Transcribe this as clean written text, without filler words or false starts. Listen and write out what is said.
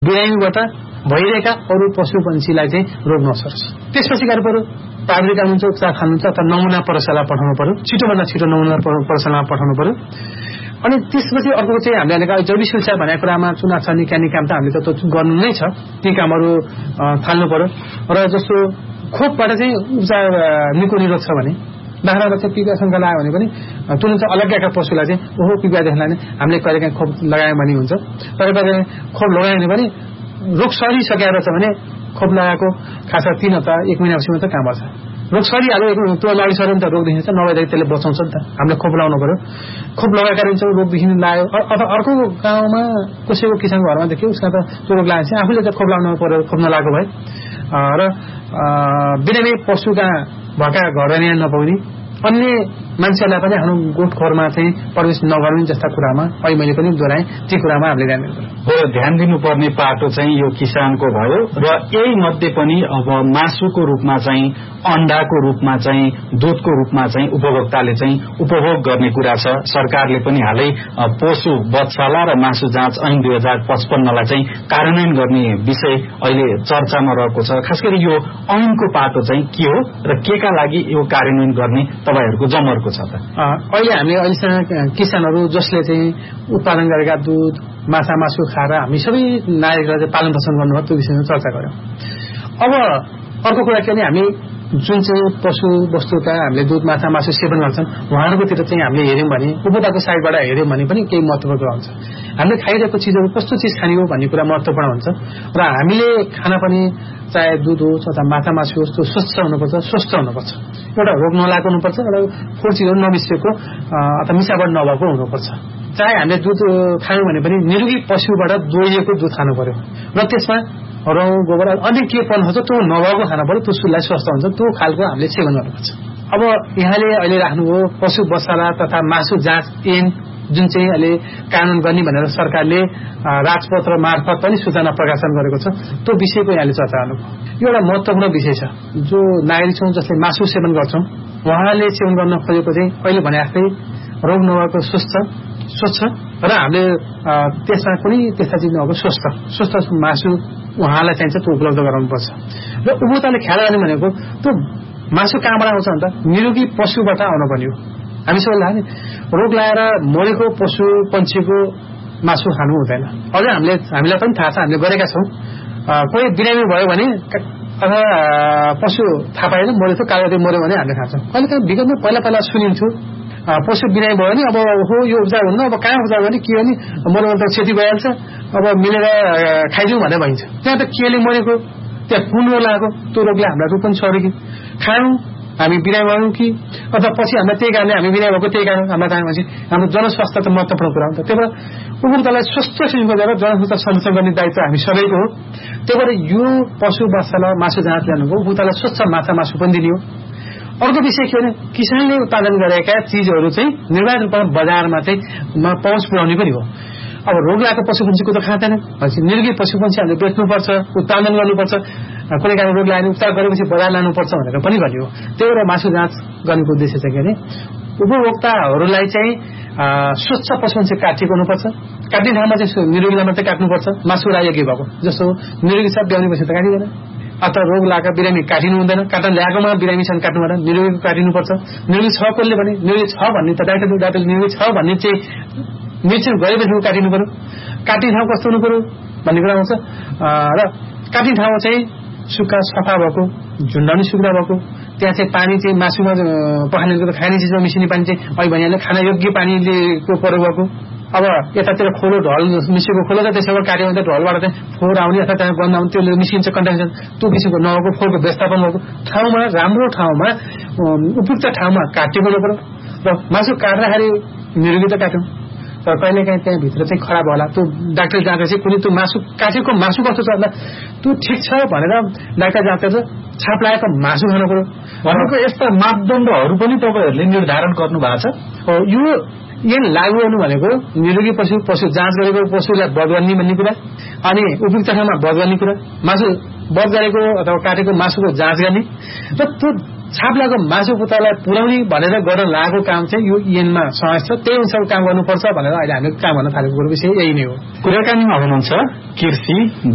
बिरामीबाट भइरहेका अरू पशु पंक्षीलाई चाहिँ रोग नसरोस्। त्यसपछि गर्नु पर्यो प्राविधिक हुन्छ उपचार खानुहुन्छ अथवा नमुना प्रयोगशाला पठाउनु पर्यो, छिटोभन्दा छिटो नमुना प्रयोगशालामा पठाउनु पर्यो। अनि त्यसपछि अर्को चाहिँ हामीले जैविक सुरक्षा भनेको कुरामा चुनाव छ निकानी काम त हामीले त गर्नु नै छ, ती कामहरू थाल्नु पर्यो। र जस्तो खोपबाट चाहिँ उपचार निको निरोग छ भने बाख्राबाट चाहिँ पिपा शंका लाग्यो भने पनि तुरन्त अलग्गैका पशुलाई चाहिँ ओहो पिपा देख्ला भने हामीले कहिलेकाहीँ खोप लगायौँ भने हुन्छ। तर कहिले खोप लगायो भने पनि रोग सरिसकेर छ भने खोप लगाएको खास 3 हप्ता 1 महिनापछि मात्र काम गर्छ। रोग सरिहाल्यो त्यो लडिसक्यो भने त रोग देखिन्छ, नभएदेखि त्यसले बचाउँछ नि त। हामीले खोप लगाउनु पर्यो। खोप लगाएका रहन्छ रोगदेखि लाग्यो अथवा अर्को गाउँमा कसैको किसानको घरमा देखियो उसका त त्यो रोग लागेपछि आफूले त खोप लगाउनु पर्यो, खोप नलागेको भए। र बिरामी पशुका भएका घरैया नपाउने अन्य मान्छेहरूलाई पनि हाम्रो गोठखोरमा चाहिँ प्रवेश नगर्ने जस्ता कुरामा अहिले मैले पनि दोहोऱ्याएँ, ती कुरामा हामीले ध्यान दिनुपर्छ। ध्यान दिनुपर्ने पाटो चाहिँ यो किसानको भयो र यही मध्ये पनि अब मासुको रूपमा चाहिँ अण्डाको रूपमा चाहिँ दूधको रूपमा चाहिँ उपभोक्ताले चाहिँ उपभोग गर्ने कुरा छ। सरकारले पनि हालै पशु बत्साला र मासु जाँच ऐन 2055 लाई चाहिँ कार्यान्वयन गर्ने विषय अहिले चर्चामा रहेको छ। खास गरी यो ऐनको पाटो चाहिँ के हो र केका लागि यो कार्यान्वयन गर्ने तपाईहरुको जमर्को छ त? अहिले हामीले अहिलेसम्म किसानहरू जसले चाहिँ उत्पादन गरेका दूध माछा मासु खाएर हामी सबै नागरिकलाई चाहिँ पालन पोषण गर्नुभयो त्यो विषयमा चर्चा गर्यौं। अब अर्को कुरा के भने हामी जुन चाहिँ पशु वस्तुका हामीले दूध माछा मासु सेवन गर्छन् उहाँहरूकोतिर चाहिँ हामीले हेर्यौं भने उपभोक्ताको साइडबाट हेर्यौं भने पनि केही महत्त्वपूर्ण कुरा हुन्छ। हामीले खाइरहेको चिजहरू कस्तो चिज खाने हो भन्ने कुरा महत्त्वपूर्ण हुन्छ र हामीले खाना पनि चाहे दूध होस् अथवा माछा मासु होस् त्यो स्वच्छ हुनुपर्छ, स्वस्थ हुनुपर्छ, एउटा रोग नलागेको हुनुपर्छ, एउटा फोहोर चिजहरू नमिसिएको अथवा मिसावट नभएको हुनुपर्छ। चाहे हामीले दूध खायौं भने पनि निरोगी पशुबाट दोहिएको दूध खानु पर्यो र त्यसमा रौँ गोबर अन्य के पर्न हुन्छ त्यो नभएको खाना पर्यो, त्यो सुललाई स्वस्थ हुन्छ, त्यो खालको हामीले सेवन गर्नुपर्छ। अब यहाँले अहिले राख्नुभयो पशु बसाला तथा मासु जाँच ऐन जुन चाहिँ अहिले कानून गर्ने भनेर सरकारले राजपत्र मार्फत पनि सूचना प्रकाशन गरेको छ, त्यो विषयको यहाँले चर्चा गर्नुभयो। यो एउटा महत्त्वपूर्ण विषय छ। जो नागरिक छौं जसले मासु सेवन गर्छौं उहाँले सेवन गर्न खोजेको चाहिँ अहिले भने जस्तै रोग नभएको स्वच्छ र हामीले त्यसमा कुनै त्यस्ता चिज नभएको स्वस्थ मासु उहाँलाई चाहिन्छ त्यो उपलब्ध गराउनुपर्छ। र उपभोक्ताले ख्याल गर्ने भनेको त्यो मासु कहाँबाट आउँछ भने त निरोगी पशुबाट आउन पर्ने हो। हामी सबैलाई रोग लागेर मरेको पशु पंक्षीको मासु खानु हुँदैन। अझै हामीलाई पनि थाहा छ, हामीले गरेका छौं। कोही बिरामी भयो भने अथवा पशु थाहा पाएन मरेको कागती मर्यो भने हामीले खान्छौँ। कहिलेकाहीँ विगतमा पहिला सुनिन्थ्यो पशु बिरामी भयो भने अब हो यो उपचार हुन्न, अब कहाँ उपचार गर्ने के गर्ने मर्यो भने त क्षति भइहाल्छ, अब मिलेर खाइदिउँ भनेर भनिन्छ। त्यहाँ त केले मरेको त्यहाँ कुन रोग लागेको त्यो रोगले हामीलाई रोग पनि सर्यो कि खायौँ हामी बिरामी भयौँ कि अथवा पछि हामीलाई त्यही कारणले हामी बिरामी भएको त्यही कारण हामीलाई थाहा भएपछि हाम्रो जनस्वास्थ्य त महत्त्वपूर्ण कुरा हो। त्यही भएर उपभोक्तालाई स्वस्थ किसिमको दिएर जनस्वास्थ्य संरक्षण गर्ने दायित्व हामी सबैको हो। त्यही भएर यो पशु बत्साला मासु जाँच ल्याउनुको उपभोक्तालाई स्वच्छ माछा मासु पनि दिने हो। अर्को विषय के भने किसानले उत्पादन गरेका चीजहरू चाहिँ निर्वाध रूपमा बजारमा चाहिँ पहुँच पुर्याउने पनि हो। अब रोग लागेको पशु पंक्षीको त खाँदैन भनेपछि निरोगी पशु पंक्षी हामीले बेच्नुपर्छ, उत्पादन गर्नुपर्छ, कुनै कारण रोग लाग्यो उपचार गरेपछि बजार लानुपर्छ भनेर पनि भन्यो। त्यही भएर मासु जाँच गर्नुको उद्देश्य चाहिँ के भने उपभोक्ताहरूलाई चाहिँ स्वच्छ पशु पंक्षी काटिएको हुनुपर्छ। काट्ने ठाउँमा चाहिँ निरोगीलाई मात्रै काट्नुपर्छ। मासु रायोगी भएको जस्तो निरोगी छ ब्याउने पछि त काटिँदैन, अथवा रोग लागेका बिरामी काटिनु हुँदैन, काट्न ल्याएकोमा बिरामी छन् काट्नु भएन, निरोगीको काटिनुपर्छ। निरोगी छ कसले भने निरोगी छ भन्ने त डाक्टरले निरोगी छ भन्ने चाहिँ निश्चय गरेपछि काटिनु पर्यो। काट्ने ठाउँ कस्तो हुनु पर्यो भन्ने कुरा आउँछ र काट्ने ठाउँ चाहिँ सुक्खा सफा भएको, झुन्डाउने सुक्खा भएको, त्यहाँ चाहिँ पानी चाहिँ मासुमा पखाल्नेको त खाने चिजमा मिसिने पानी चाहिँ अहिले भनिहाल्यो खाना योग्य पानीको प्रयोग भएको। अब यतातिर खोलो ढल मिसिएको खोलो त त्यसैबाट काट्यो भने त ढलबाट चाहिँ फोहोर आउने अथवा त्यहाँ गन्ध आउने त्यसले मिसिन्छ कन्टामिनेसन त्यो किसिमको नभएको फोहोरको व्यवस्थापन भएको ठाउँमा राम्रो ठाउँमा उपयुक्त ठाउँमा काटिएको पर्यो। र मासु काट्दाखेरि निरोगी त काट्यौँ तर कहिलेकाहीँ त्यहाँभित्र चाहिँ खराब होला, त्यो डाक्टर जाँदा चाहिँ कुनै त्यो मासु काटेको मासु कस्तो छ भन्दा त्यो ठिक छ भनेर डाक्टर जाँदा छाप लागेको मासु खानु पर्यो भनेको यस्ता मापदण्डहरू पनि तपाईँहरूले निर्धारण गर्नु भएको छ। यो यहाँ लागू गर्नु भनेको निरोगी पशु जाँच गरेको पशुलाई बध गर्ने भन्ने कुरा, अनि उपयुक्त ठाउँमा बध गर्ने कुरा, मासु बध गरेको अथवा काटेको मासुको जाँच गर्ने र त्यो छाप लागेको मासु पुतालाई पुर्याउने भनेर गर्न लागेको काम चाहिँ यो ऐनमा समावेश छ। त्यही अनुसारको काम गर्नुपर्छ भनेर अहिले हामीले काम गर्न थालेको कुरो विषय यही नै हो। कुराकानीमा हुनुहुन्छ कृषि